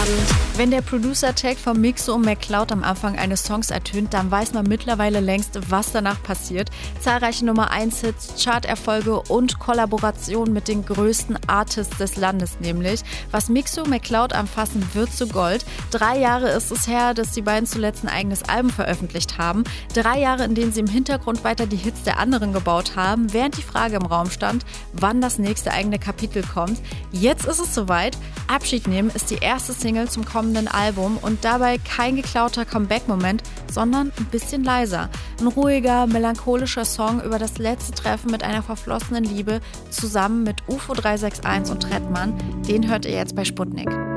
Wenn der Producer-Tag von Mixo und McCloud am Anfang eines Songs ertönt, dann weiß man mittlerweile längst, was danach passiert. Zahlreiche Nummer-1-Hits, Charterfolge und Kollaborationen mit den größten Artists des Landes nämlich. Was Mixo und McCloud anfassen, wird zu Gold. 3 Jahre ist es her, dass die beiden zuletzt ein eigenes Album veröffentlicht haben. 3 Jahre, in denen sie im Hintergrund weiter die Hits der anderen gebaut haben, während die Frage im Raum stand, wann das nächste eigene Kapitel kommt. Jetzt ist es soweit. Abschied nehmen ist die erste Single zum kommenden Album und dabei kein geklauter Comeback-Moment, sondern ein bisschen leiser. Ein ruhiger, melancholischer Song über das letzte Treffen mit einer verflossenen Liebe zusammen mit UFO 361 und Trettmann. Den hört ihr jetzt bei Sputnik.